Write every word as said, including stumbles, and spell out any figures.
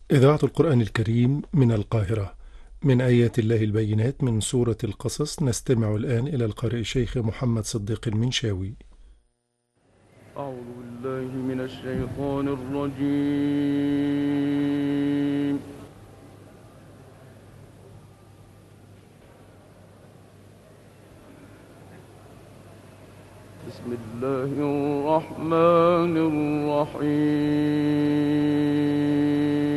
إذاعة القرآن الكريم من القاهرة، من آيات الله البينات من سورة القصص. نستمع الآن إلى القارئ الشيخ محمد صديق المنشاوي. أعوذ بالله من الشيطان الرجيم. بسم الله الرحمن الرحيم.